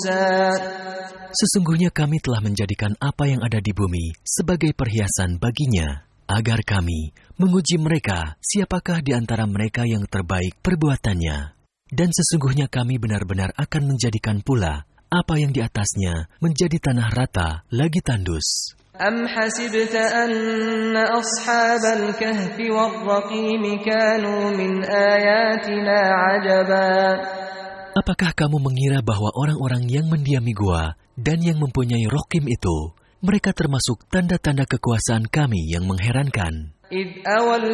Sesungguhnya kami telah menjadikan apa yang ada di bumi sebagai perhiasan baginya, agar kami menguji mereka siapakah di antara mereka yang terbaik perbuatannya. Dan sesungguhnya kami benar-benar akan menjadikan pula apa yang di atasnya menjadi tanah rata lagi tandus. أَمْ حَسِبْتَ أَنَّ أَصْحَابَ الْكَهْفِ وَالرَّقِيمِ كَانُوا مِنْ آيَاتِنَا عَجَبًا. Apakah kamu mengira bahwa orang-orang yang mendiami gua dan yang mempunyai Rokim itu, mereka termasuk tanda-tanda kekuasaan kami yang mengherankan?